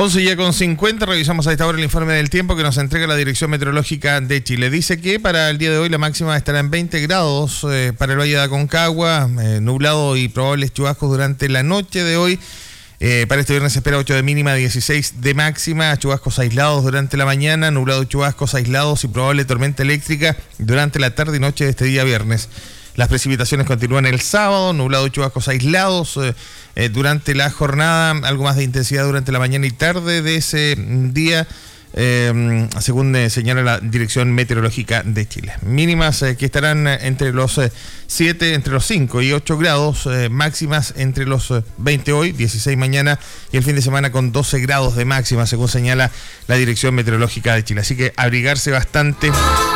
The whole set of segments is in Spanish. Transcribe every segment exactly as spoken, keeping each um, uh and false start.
once ya con cincuenta, revisamos a esta hora el informe del tiempo que nos entrega la Dirección Meteorológica de Chile. Dice que para el día de hoy la máxima estará en veinte grados eh, para el Valle de Aconcagua, eh, nublado y probables chubascos durante la noche de hoy. Eh, para este viernes se espera ocho de mínima, dieciséis de máxima, chubascos aislados durante la mañana, nublado y chubascos aislados y probable tormenta eléctrica durante la tarde y noche de este día viernes. Las precipitaciones continúan el sábado, nublado y chubascos aislados eh, eh, durante la jornada, algo más de intensidad durante la mañana y tarde de ese día, eh, según eh, señala la Dirección Meteorológica de Chile. Mínimas eh, que estarán entre los eh, siete, entre los cinco y ocho grados, eh, máximas entre los eh, veinte hoy, dieciséis mañana y el fin de semana con doce grados de máxima, según señala la Dirección Meteorológica de Chile. Así que abrigarse bastante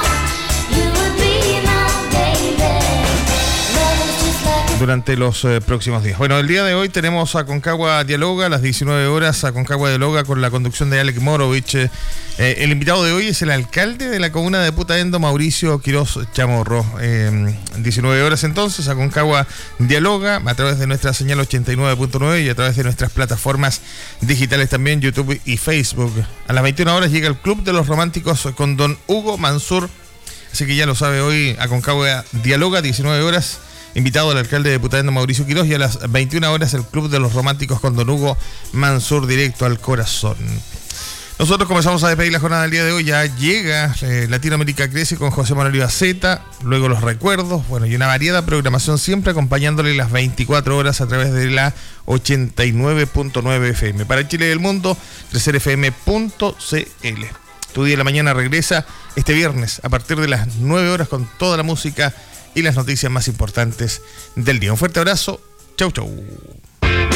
durante los eh, próximos días. Bueno, el día de hoy tenemos Aconcagua Dialoga a las diecinueve horas, Aconcagua Dialoga con la conducción de Alec Morovich. Eh, el invitado de hoy es el alcalde de la comuna de Putaendo, Mauricio Quiroz Chamorro. Eh, diecinueve horas entonces, Aconcagua Dialoga a través de nuestra señal ochenta y nueve punto nueve y a través de nuestras plataformas digitales también, YouTube y Facebook. A las veintiuna horas llega el Club de los Románticos con don Hugo Mansur. Así que ya lo sabe, hoy Aconcagua Dialoga, diecinueve horas. Invitado al alcalde de Putaendo, Mauricio Quiroz, y a las veintiuna horas el Club de los Románticos con don Hugo Mansur, directo al corazón. Nosotros comenzamos a despedir la jornada del día de hoy. Ya llega eh, Latinoamérica Crece con José Manuel Ibaceta, luego los recuerdos, bueno, y una variada programación siempre acompañándole las veinticuatro horas a través de la ochenta y nueve punto nueve F M. Para Chile y el mundo, crecer f m punto c l. Tu día de la mañana regresa este viernes a partir de las nueve horas con toda la música y las noticias más importantes del día. Un fuerte abrazo. Chau, chau.